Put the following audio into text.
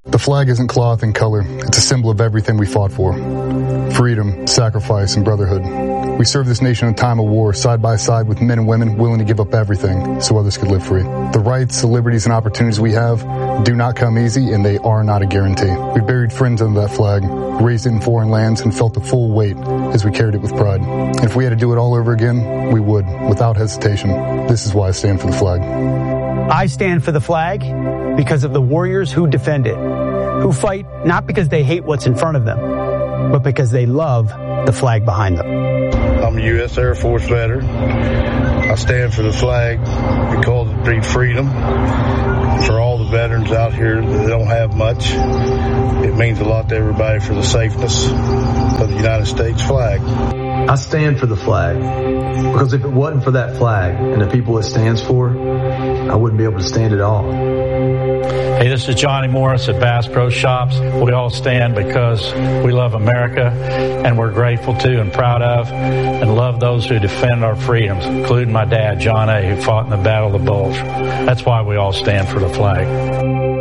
The flag isn't cloth and color. It's a symbol of everything we fought for. Freedom, sacrifice, and brotherhood. We served this nation in a time of war, side by side with men and women willing to give up everything so others could live free. The rights, the liberties, and opportunities we have do not come easy, and they are not a guarantee. We buried friends under that flag, raised it in foreign lands, and felt the full weight as we carried it with pride. And if we had to do it all over again, we would, without hesitation. This is why I stand for the flag. I stand for the flag because of the warriors who defend it, who fight not because they hate what's in front of them, but because they love the flag behind them. I'm a U.S. Air Force veteran. I stand for the flag because it breeds freedom. For all the veterans out here that don't have much, it means a lot to everybody for the safeness of the United States flag. I stand for the flag because if it wasn't for that flag and the people it stands for, I wouldn't be able to stand at all. Hey, this is Johnny Morris at Bass Pro Shops. We all stand because we love America, and we're grateful to and proud of and love those who defend our freedoms, including my dad, John A., who fought in the Battle of the Bulge. That's why we all stand for the flag.